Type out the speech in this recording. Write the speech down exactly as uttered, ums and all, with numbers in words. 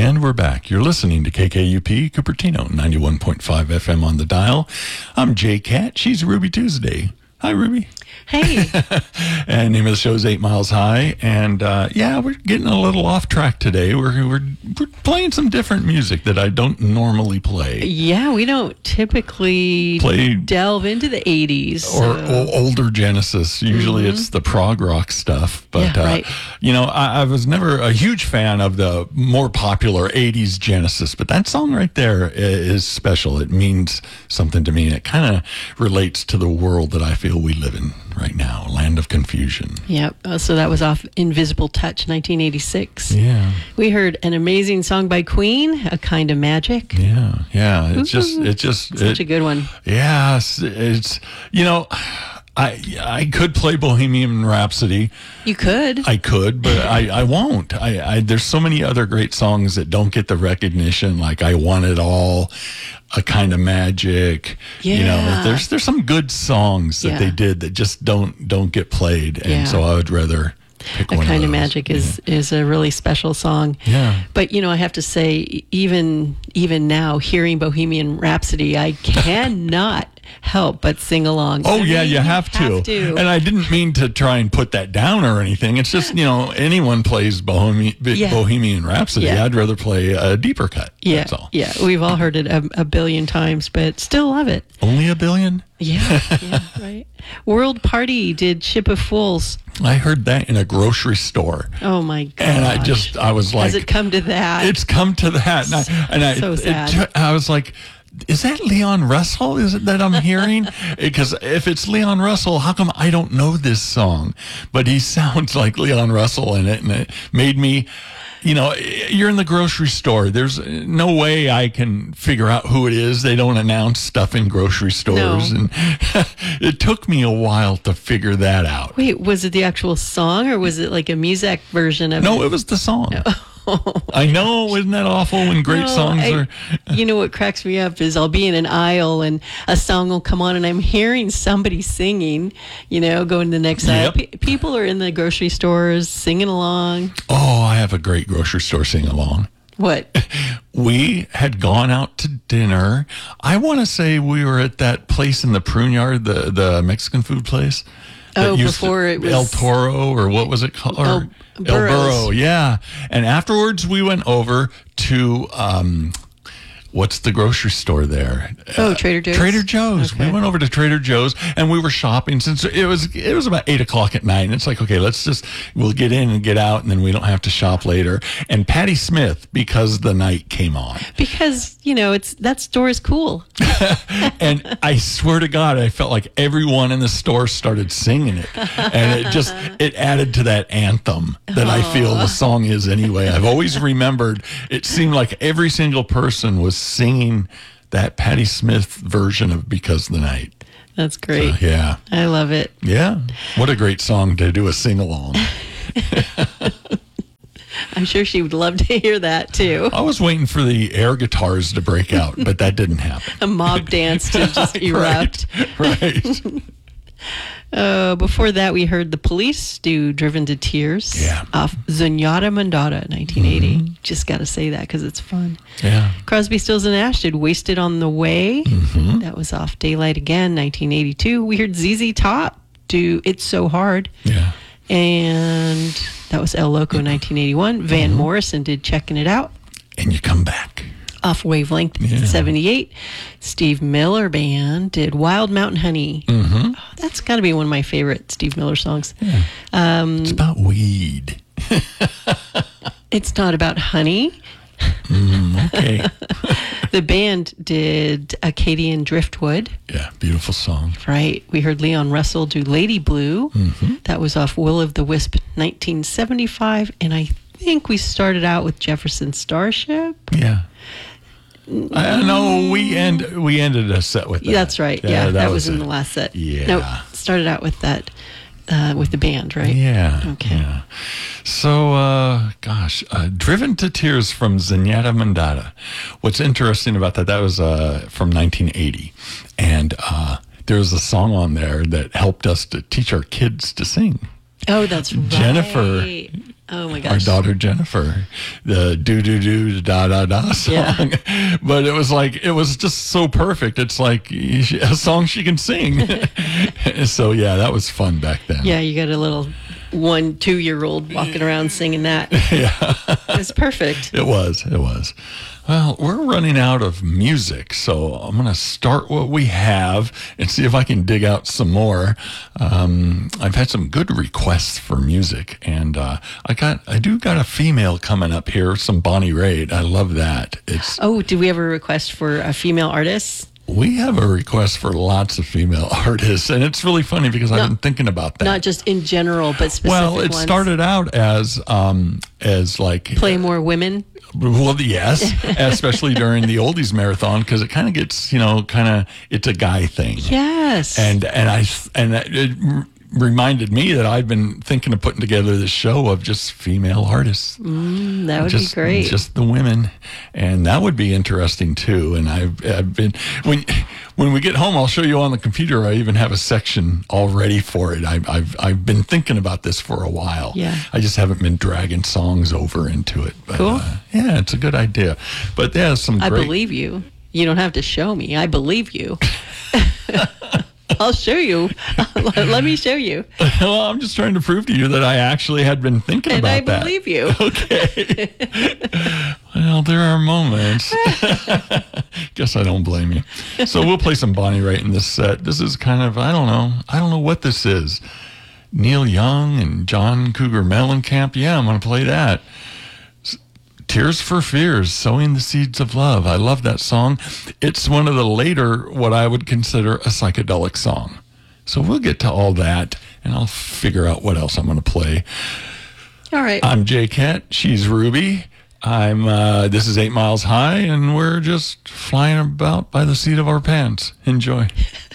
And we're back. You're listening to K K U P Cupertino, ninety-one point five F M on the dial. I'm Jay Cat. She's Ruby Tuesday. Hi, Ruby. Hey. And name of the show is Eight Miles High. And uh, yeah, we're getting a little off track today. We're, we're we're playing some different music that I don't normally play. Yeah, we don't typically Play- delve into the eighties. Or so- o- older Genesis. Usually Mhm. it's the prog rock stuff. But, Yeah, uh, right. you know, I, I was never a huge fan of the more popular eighties Genesis. But that song right there i- is special. It means something to me. And it kind of relates to the world that I feel we live in right now. Land of confusion. Yep. Uh, so that was off Invisible Touch, nineteen eighty-six. Yeah. We heard an amazing song by Queen, A Kind of Magic. Yeah. Yeah. It's just, it's just, Such it, a good one. yeah, it's, it's, you know, I, I could play Bohemian Rhapsody. You could. I could, but I, I won't. I, I there's so many other great songs that don't get the recognition. Like I Want It All, A Kind of Magic. You know, Yeah. there's there's some good songs that Yeah. they did that just don't don't get played, and Yeah. so I would rather pick A one Kind of of those. Magic is, is a really special song. Yeah. But, you know, I have to say, e- even even now, hearing Bohemian Rhapsody, I cannot help but sing along. Oh I yeah, mean, you have, to. And I didn't mean to try and put that down or anything. It's just, you know, anyone plays Bohemian, Yeah. Bohemian Rhapsody. Yeah. I'd rather play a deeper cut. yeah, That's all. yeah, we've all heard it a, a billion times, but still love it. Only a billion? Yeah, yeah, right. World Party did Ship of Fools. I heard that in a grocery store. Oh my god! And I just, I was like, has it come to that? it's come to that. And I, and I, So it sad. took- I was like, is that Leon Russell? Is it that I'm hearing? Because if it's Leon Russell, how come I don't know this song? But he sounds like Leon Russell in it. And it made me, you know, you're in the grocery store. There's no way I can figure out who it is. They don't announce stuff in grocery stores. No. And it took me a while to figure that out. Wait, was it the actual song or was it like a music version of No, it? it was the song. I know, isn't that awful when great No, songs I- are... You know what cracks me up is I'll be in an aisle and a song will come on and I'm hearing somebody singing, you know, going to the next aisle. Yep. Pe- people are in the grocery stores singing along. Oh, I have a great grocery store sing-along. What? We had gone out to dinner. I want to say we were at that place in the Prune Yard, the, the Mexican food place. that Oh, used before to- it was- El Toro, or what was it called? El Or- Burros. Burro, yeah. And afterwards we went over to... Um, What's the grocery store there? Oh, Trader Joe's? Trader Joe's. Okay. We went over to Trader Joe's and we were shopping since it was it was about eight o'clock at night. And it's like, okay, let's just we'll get in and get out, and then we don't have to shop later. And Patti Smith, because the night came on, Because, you know, it's that store is cool. and I swear to God, I felt like everyone in the store started singing it, and it just it added to that anthem that I feel the song is anyway. I've always remembered. It seemed like every single person was singing that Patti Smith version of "Because the Night." That's great. Uh, yeah, I love it. yeah. What a great song to do a sing along. I'm sure she would love to hear that too. I was waiting for the air guitars to break out, but that didn't happen. A mob dance to just erupt. Right, right. Uh, before that, we heard the Police do "Driven to Tears" Yeah. off Zenyatta Mandata, nineteen eighty. Just got to say that because it's fun. Yeah. Crosby, Stills, and Nash did "Wasted on the Way." Mm-hmm. That was off Daylight Again, nineteen eighty-two. We heard Z Z Top do "It's So Hard," Yeah. and that was El Loco, nineteen eighty-one. Van Mm-hmm. Morrison did "Checking It Out" And you come back. off Wavelength, Yeah. seventy-eight. Steve Miller Band did "Wild Mountain Honey." Mm-hmm. Oh, that's got to be one of my favorite Steve Miller songs. Yeah. Um, It's about weed. It's not about honey. Mm, okay. The band did Acadian Driftwood, Yeah. Beautiful song. right? We heard Leon Russell do Lady Blue. Mm-hmm. That was off Will of the Wisp, nineteen seventy-five. And I think we started out with Jefferson Starship. Yeah. I know we end we ended a set with that. That's right. Yeah, that, was, in it. the last set. Yeah. No, started out with that, uh, with the band, right? Yeah. Okay. Yeah. So, uh, gosh, uh, Driven to Tears from Zenyatta Mandata. What's interesting about that, that was uh, from nineteen eighty. And uh, there was a song on there that helped us to teach our kids to sing. Oh, that's right. Jennifer Oh my our gosh. daughter Jennifer, the do do do da da da song. Yeah. But it was like it was just so perfect. It's like a song she can sing. So yeah, that was fun back then. Yeah, you got a little one, two year old walking around singing that. Yeah. It's perfect. It was. It was. Well, we're running out of music, so I'm going to start what we have and see if I can dig out some more. Um, I've had some good requests for music, and uh, I got, I do got a female coming up here, some Bonnie Raitt. I love that. It's Oh, do we have a request for a female artist? we have a request for lots of female artists, and it's really funny because I've Not- been thinking about that. Not just in general, but specific well, it ones. started out as um, as like Play more women. Well, yes, especially during the oldies marathon, because it kind of gets, you know, kind of, it's a guy thing. Yes. And, and I, and it reminded me that I've been thinking of putting together this show of just female artists. Mm, that would just, be great. Just the women. And that would be interesting too. And I've, I've been, when, when we get home, I'll show you on the computer. I even have a section all ready for it. I've, I've, I've been thinking about this for a while. Yeah. I just haven't been dragging songs over into it. But, Cool. Uh, yeah, it's a good idea. But yeah, some I great. believe you. You don't have to show me. I believe you. I'll show you. Let me show you. Well, I'm just trying to prove to you that I actually had been thinking And about I that. believe you. Okay. Well, there are moments. Guess I don't blame you. So we'll play some Bonnie Raitt in this set. This is kind of, I don't know. I don't know what this is. Neil Young and John Cougar Mellencamp. Yeah, I'm going to play that. S- Tears for Fears, Sowing the Seeds of Love. I love that song. It's one of the later, what I would consider a psychedelic song. So we'll get to all that, and I'll figure out what else I'm going to play. All right. I'm Jay Kent. She's Ruby. I'm. Uh, this is Eight Miles High, and we're just flying about by the seat of our pants. Enjoy.